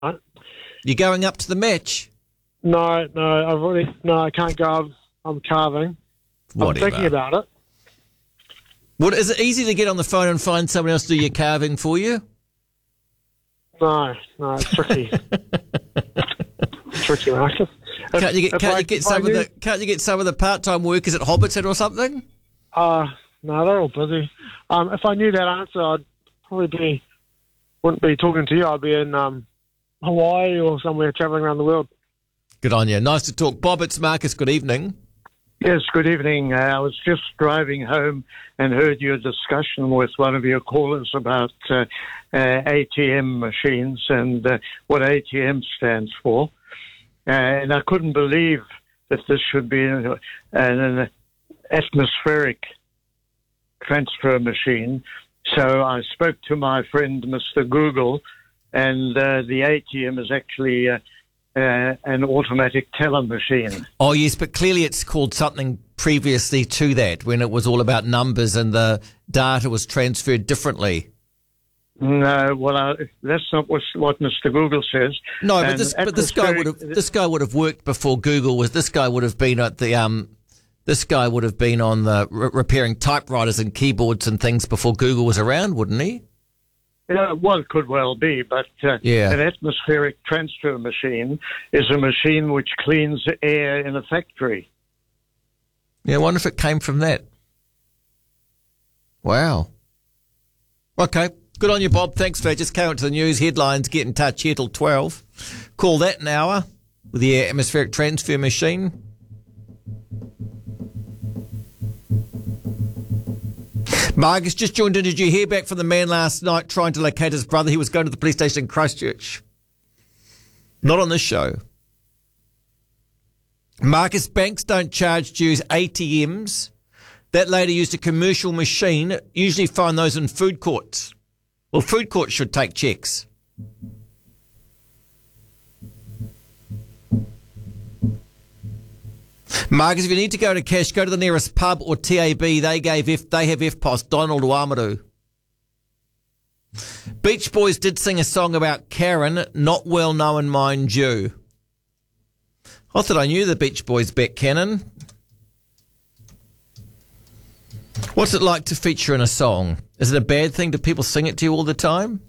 Right? You going up to the match? No, I can't go. I'm carving. Whatever. I'm thinking about it. What, is it easy to get on the phone and find someone else to do your carving for you? No, it's tricky. Tricky, Marcus. Can't you get some of the part-time workers at Hobbiton or something? No, they're all busy. If I knew that answer, I'd probably wouldn't be talking to you. I'd be in Hawaii or somewhere travelling around the world. Good on you. Nice to talk. Bob, it's Marcus. Good evening. Yes, good evening. I was just driving home and heard your discussion with one of your callers about ATM machines and what ATM stands for. And I couldn't believe that this should be an atmospheric transfer machine. So I spoke to my friend, Mr. Google, and the ATM is actually an automatic teller machine. Oh, yes, but clearly it's called something previously to that, when it was all about numbers and the data was transferred differently. No, well, that's not what Mr. Google says. No, but this guy would have worked before Google was. This guy would have been at the This guy would have been on the repairing typewriters and keyboards and things before Google was around, wouldn't he? Yeah, well, it could well be, but an atmospheric transfer machine is a machine which cleans air in a factory. Yeah, I wonder if it came from that. Wow. Okay, good on you, Bob. Thanks for that. Just came out to the news headlines. Get in touch here till 12. Call that an hour with the atmospheric transfer machine. Marcus just joined in. Did you hear back from the man last night trying to locate his brother? He was going to the police station in Christchurch. Not on this show. Marcus, banks don't charge to use ATMs. That lady used a commercial machine. Usually find those in food courts. Well, food courts should take checks. Marcus, if you need to go to cash, go to the nearest pub or TAB. They have FPOS, Donald Wamaru. Beach Boys did sing a song about Karen, not well known, mind you. I thought I knew the Beach Boys, Beck Cannon. What's it like to feature in a song? Is it a bad thing? Do people sing it to you all the time?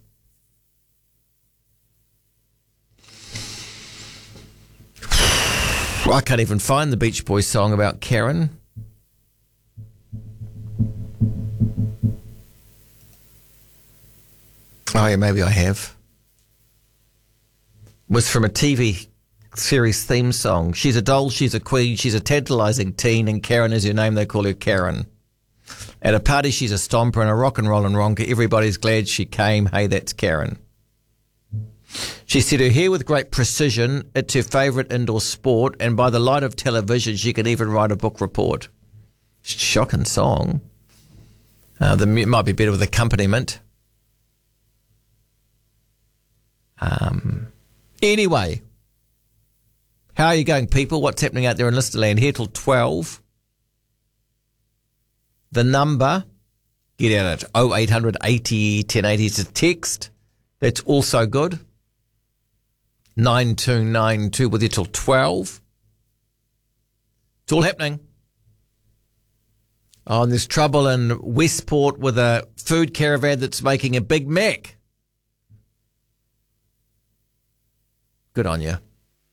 I can't even find the Beach Boys song about Karen. Oh, yeah, maybe I have. It was from a TV series theme song. She's a doll, she's a queen, she's a tantalising teen, and Karen is her name, they call her Karen. At a party, she's a stomper and a rock and roll and ronker. Everybody's glad she came. Hey, that's Karen. She said her hair with great precision. It's her favourite indoor sport, and by the light of television, she can even write a book report. Shocking song. It might be better with accompaniment. Anyway, how are you going, people? What's happening out there in Listerland? Here till 12. The number, get out at 0800 80 1080 is a text. That's also good. 9292 with you till 12. It's all happening. Oh, and there's trouble in Westport with a food caravan that's making a Big Mac. Good on you.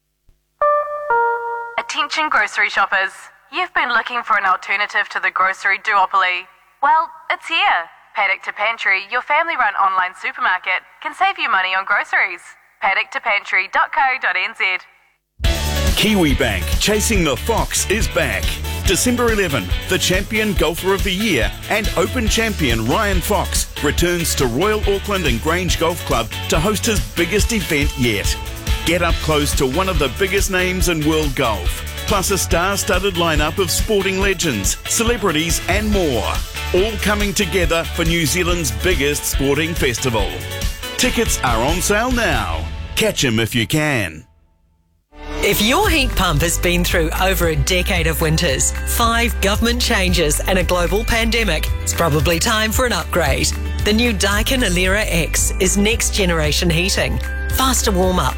Attention grocery shoppers. You've been looking for an alternative to the grocery duopoly. Well, it's here. Paddock to Pantry, your family-run online supermarket, can save you money on groceries. paddocktopantry.co.nz. Kiwibank Chasing the Fox is back. December 11, the champion golfer of the year and Open champion Ryan Fox returns to Royal Auckland and Grange Golf Club to host his biggest event yet. Get up close to one of the biggest names in world golf, plus a star-studded lineup of sporting legends, celebrities and more, all coming together for New Zealand's biggest sporting festival. Tickets are on sale now. Catch 'em if you can. If your heat pump has been through over a decade of winters, 5 government changes and a global pandemic, it's probably time for an upgrade. The new Daikin Alera X is next generation heating. faster warm-up.